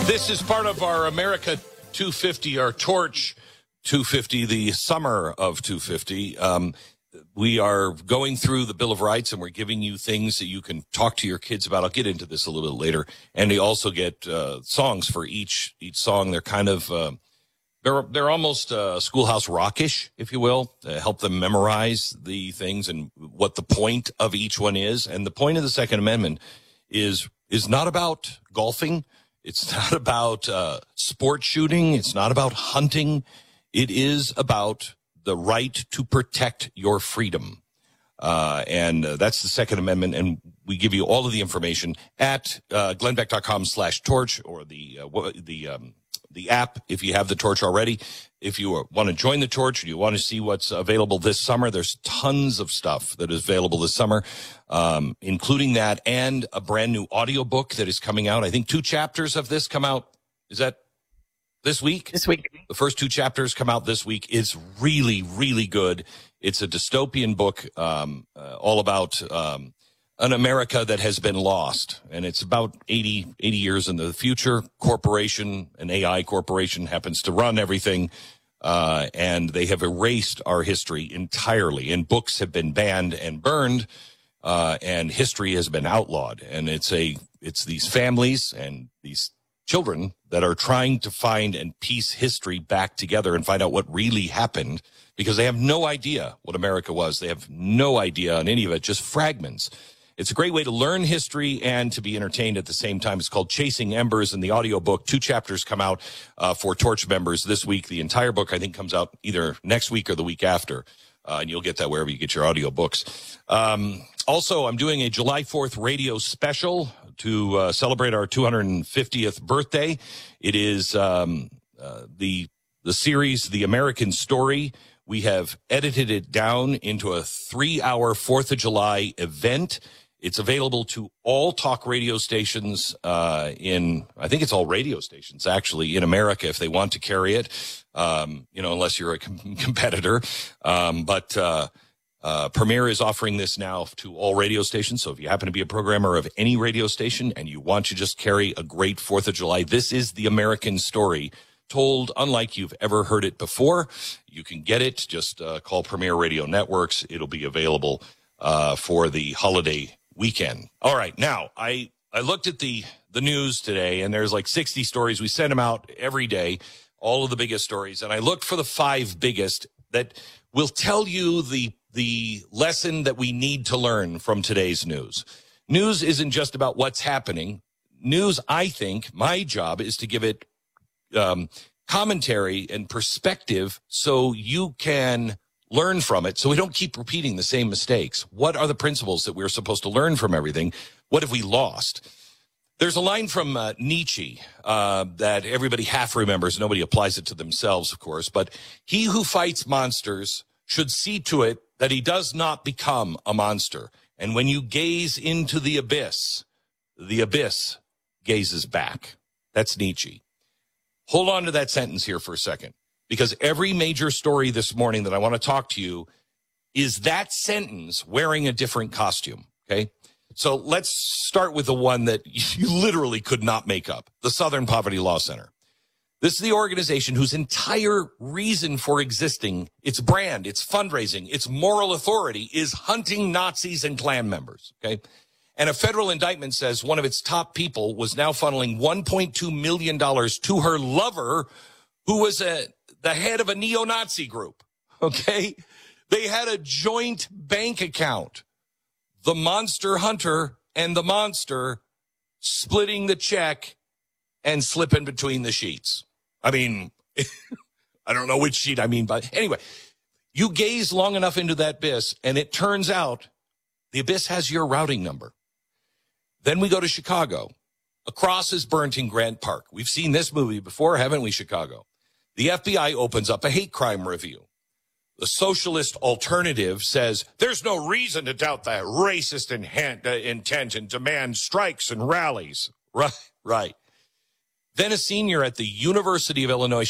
This is part of our America 250, our Torch 250, the summer of 250. We are going through the Bill of Rights, and we're giving you things that you can talk to your kids about. I'll get into this a little bit later. And you also get songs for each song. They're kind of they're almost schoolhouse rockish, if you will, to help them memorize the things and what the point of each one is. And the point of the Second Amendment is not about golfing. It's not about sport shooting. It's not about hunting. It is about the right to protect your freedom. And that's the Second Amendment. And we give you all of the information at glennbeck.com/torch or the app if you have the Torch already. If you want to join the Torch or you want to see what's available this summer, there's tons of stuff that is available this summer, including that and a brand new audiobook that is coming out. I think 2 chapters of this come out. Is that this week? This week. The first 2 chapters come out this week. It's really, really good. It's a dystopian book all about an America that has been lost. And it's about 80 years in the future. An AI corporation happens to run everything. And they have erased our history entirely. And books have been banned and burned. And history has been outlawed. And it's these families and these children that are trying to find and piece history back together and find out what really happened, because they have no idea what America was. They have no idea on any of it, just fragments. It's a great way to learn history and to be entertained at the same time. It's called Chasing Embers, and the audiobook, 2 chapters come out for Torch members this week. The entire book, I think, comes out either next week or the week after, and you'll get that wherever you get your audiobooks. Also, I'm doing a July 4th radio special to celebrate our 250th birthday. It is the series, The American Story. We have edited it down into a 3-hour 4th of July event. It's available to all talk radio stations I think it's all radio stations, actually, in America, if they want to carry it, unless you're a competitor. But Premier is offering this now to all radio stations. So if you happen to be a programmer of any radio station and you want to just carry a great 4th of July, this is The American Story, told unlike you've ever heard it before. You can get it. Just call Premier Radio Networks. It'll be available for the holiday weekend. All right. Now, I looked at the news today, and there's like 60 stories. We send them out every day, all of the biggest stories. And I looked for the 5 biggest that will tell you the lesson that we need to learn from today's news. News isn't just about what's happening. News, I think, my job is to give it commentary and perspective so you can learn from it, so we don't keep repeating the same mistakes. What are the principles that we're supposed to learn from everything? What have we lost? There's a line from Nietzsche that everybody half remembers. Nobody applies it to themselves, of course. But he who fights monsters should see to it that he does not become a monster. And when you gaze into the abyss gazes back. That's Nietzsche. Hold on to that sentence here for a second, because every major story this morning that I want to talk to you is that sentence wearing a different costume, okay? So let's start with the one that you literally could not make up, the Southern Poverty Law Center. This is the organization whose entire reason for existing, its brand, its fundraising, its moral authority is hunting Nazis and Klan members, okay? And a federal indictment says one of its top people was now funneling $1.2 million to her lover, who was the head of a neo-Nazi group, okay? They had a joint bank account. The monster hunter and the monster splitting the check and slipping between the sheets. I mean, I don't know which sheet I mean, but anyway, you gaze long enough into that abyss, and it turns out the abyss has your routing number. Then we go to Chicago. A cross is burnt in Grant Park. We've seen this movie before, haven't we, Chicago? The FBI opens up a hate crime review. The socialist alternative says there's no reason to doubt the racist intent and demand strikes and rallies. Right. Then a senior at the University of Illinois